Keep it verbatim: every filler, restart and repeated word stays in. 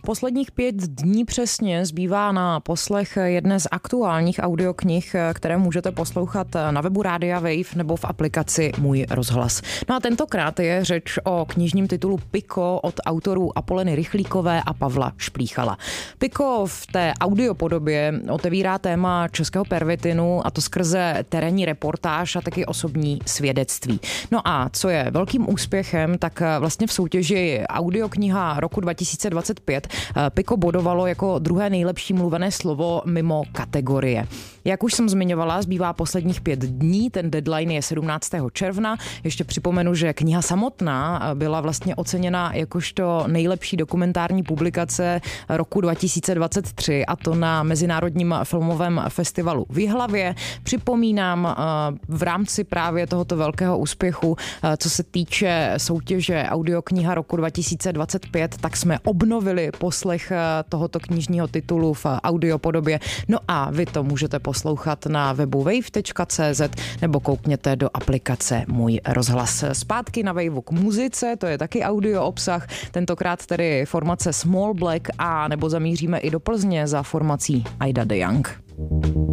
Posledních pět dní přesně zbývá na poslech jedné z aktuálních audioknih, které můžete poslouchat na webu Rádia Wave nebo v aplikaci Můj rozhlas. No a tentokrát je řeč o knižním titulu Piko od autorů Apoleny Rychlíkové a Pavla Šplíchala. Piko v té audiopodobě otevírá téma českého pervitinu, a to skrze terénní reportáž a taky osobní svědectví. No a co je velkým úspěchem, tak vlastně v soutěži Audiokniha roku dva tisíce dvacet pět Piko bodovalo jako druhé nejlepší mluvené slovo mimo kategorie. Jak už jsem zmiňovala, zbývá posledních pět dní, ten deadline je sedmnáctého června. Ještě připomenu, že kniha samotná byla vlastně oceněna jakožto nejlepší dokumentární publikace roku dva tisíce dvacet tři, a to na Mezinárodním filmovém festivalu v Jihlavě. Připomínám v rámci právě tohoto velkého úspěchu, co se týče soutěže Audiokniha roku dva tisíce dvacet pět, tak jsme obnovili poslech tohoto knižního titulu v audiopodobě. No a vy to můžete poslouchat na webu wave tečka cé zet nebo koukněte do aplikace Můj rozhlas. Zpátky na Waveu k muzice, to je taky audio obsah, tentokrát tedy formace Small Black, a nebo zamíříme i do Plzně za formací Ida de Young.